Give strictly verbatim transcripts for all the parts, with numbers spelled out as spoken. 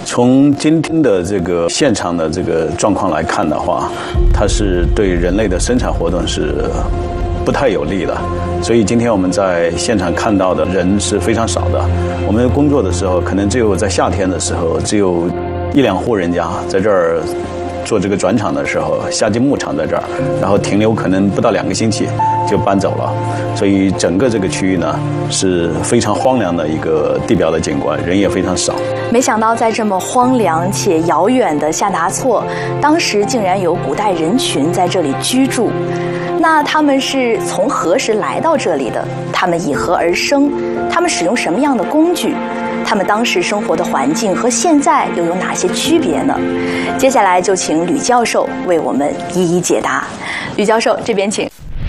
从今天的这个现场的这个状况来看的话，它是对人类的生产活动是不太有利的，所以今天我们在现场看到的人是非常少的。我们工作的时候，可能只有在夏天的时候，只有一两户人家在这儿做这个转场的时候，夏季牧场在这儿，然后停留可能不到两个星期就搬走了，所以整个这个区域呢是非常荒凉的一个地表的景观，人也非常少。 没想到在这么荒凉且遥远的夏达措，当时竟然有古代人群在这里居住。那他们是从何时来到这里的？他们以何而生？他们使用什么样的工具？他们当时生活的环境和现在又有哪些区别呢？接下来就请吕教授为我们一一解答。吕教授，这边请。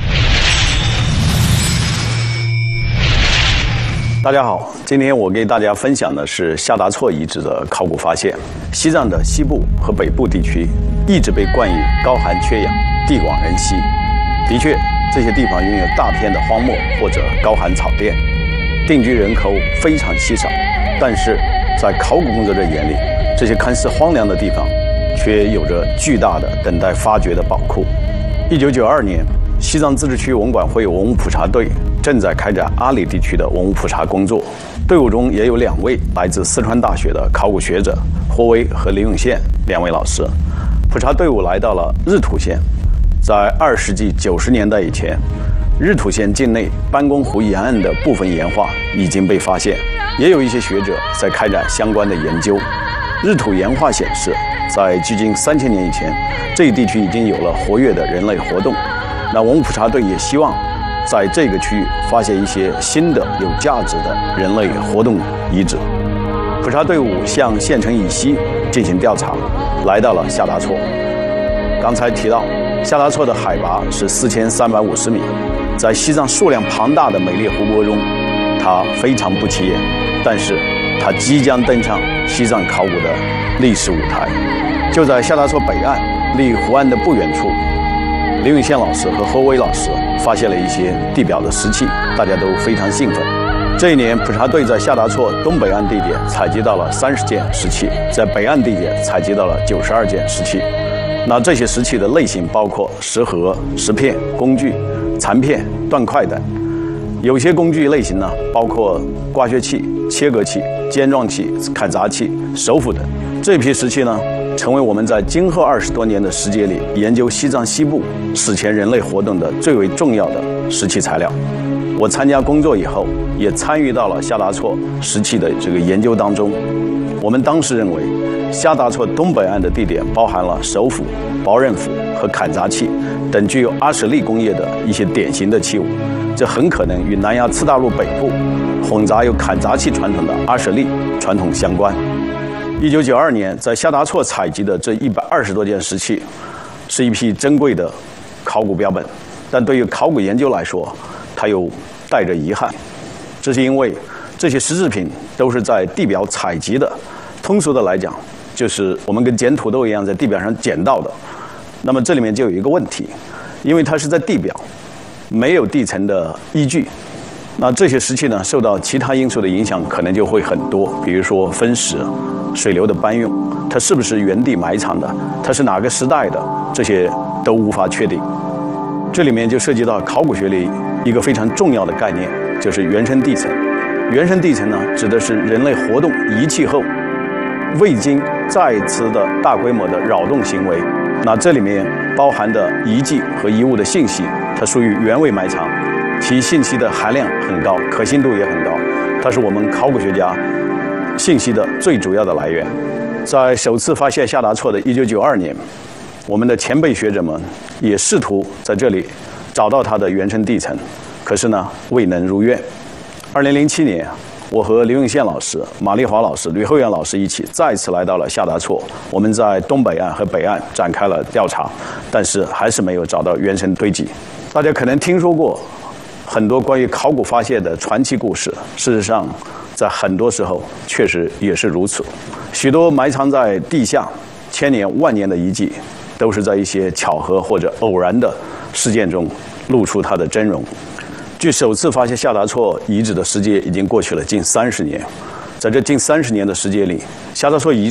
大家好，今天我给大家分享的是夏达措遗址的考古发现。西藏的西部和北部地区一直被冠以高寒缺氧、地广人稀。的确，这些地方拥有大片的荒漠或者高寒草甸，定居人口非常稀少。但是在考古工作者眼里，这些看似荒凉的地方，却有着巨大的等待发掘的宝库。一九九二年，西藏自治区文管会文物普查队正在开展阿里地区的文物普查工作，队伍中也有两位来自四川大学的考古学者霍威和李永宪两位老师。普查队伍来到了日土县，在二世纪九十年代以前，日土县境内班公湖沿岸的部分岩画已经被发现，也有一些学者在开展相关的研究。日土岩画显示，在距今三千年以前，这一地区已经有了活跃的人类活动。那文物普查队也希望在这个区域发现一些新的有价值的人类活动遗址。普查队伍向县城以西进行调查，来到了夏达措。刚才提到，夏达措的海拔是四千三百五十米，在西藏数量庞大的美丽湖泊中，它非常不起眼，但是它即将登上西藏考古的历史舞台。就在夏达措北岸离湖岸的不远处，李永宪老师和霍威老师发现了一些地表的石器，大家都非常兴奋。这一年，普查队在夏达措东北岸地点采集到了三十件石器，在北岸地点采集到了九十二件石器。那这些石器的类型包括石盒、石片、工具、残片、断块等。有些工具类型呢，包括刮削器、切割器、尖状器、砍砸器、手斧等。这批石器呢，成为我们在今后二十多年的时间里研究西藏西部史前人类活动的最为重要的石器材料。我参加工作以后，也参与到了夏达措石器的这个研究当中。我们当时认为，夏达措东北岸的地点包含了手斧、薄刃斧和砍砸器等具有阿什利工业的一些典型的器物，这很可能与南亚次大陆北部混杂有砍砸器传统的阿什利传统相关。一九九二年，在夏达措采集的这一百二十多件石器，是一批珍贵的考古标本，但对于考古研究来说，它又带着遗憾。这是因为这些石制品都是在地表采集的，通俗的来讲，就是我们跟捡土豆一样在地表上捡到的。那么这里面就有一个问题，因为它是在地表，没有地层的依据，那这些石器呢，受到其他因素的影响可能就会很多，比如说分石、水流的搬运，它是不是原地埋藏的，它是哪个时代的，这些都无法确定。这里面就涉及到考古学里一个非常重要的概念，就是原生地层。原生地层呢，指的是人类活动遗弃后未经再次的大规模的扰动行为。那这里面包含的遗迹和遗物的信息，它属于原位埋藏，其信息的含量很高，可信度也很高，它是我们考古学家信息的最主要的来源。在首次发现夏达措的一九九二年，我们的前辈学者们也试图在这里找到它的原生地层，可是呢，未能如愿。二零零七年，我和刘永宪老师、马丽华老师、吕厚元老师一起再次来到了夏达措，我们在东北岸和北岸展开了调查，但是还是没有找到原生堆积。大家可能听说过很多关于考古发现的传奇故事，事实上，在很多时候确实也是如此。许多埋藏在地下千年万年的遗迹，都是在一些巧合或者偶然的事件中露出它的真容。距首次发现夏达措遗址的时间已经过去了近三十年，在这近三十年的时间里，夏达措遗